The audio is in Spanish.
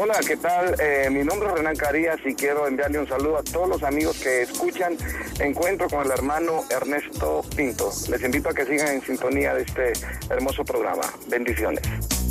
Hola, ¿qué tal? Mi nombre es Renan Carías y quiero enviarle un saludo a todos los amigos que escuchan Encuentro con el hermano Ernesto Pinto. Les invito a que sigan en sintonía de este hermoso programa. Bendiciones.